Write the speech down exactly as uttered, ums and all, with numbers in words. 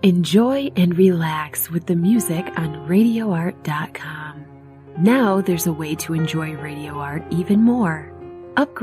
Enjoy and relax with the music on radio art dot com. Now there's a way to enjoy Radio Art even more. Upgrade